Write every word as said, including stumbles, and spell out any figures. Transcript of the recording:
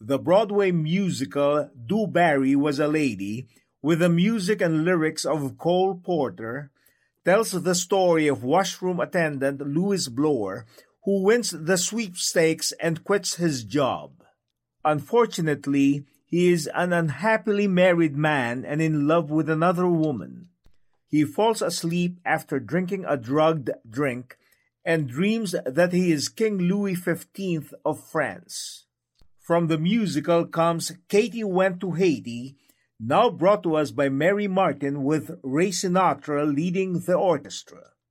The Broadway musical Du Barry Was a Lady, with the music and lyrics of Cole Porter, tells the story of washroom attendant Louis Blower, who wins the sweepstakes and quits his job. Unfortunately, he is an unhappily married man and in love with another woman. He falls asleep after drinking a drugged drink and dreams that he is King Louis the fifteenth of France. From the musical comes Katie Went to Haiti, now brought to us by Mary Martin with Ray Sinatra leading the orchestra.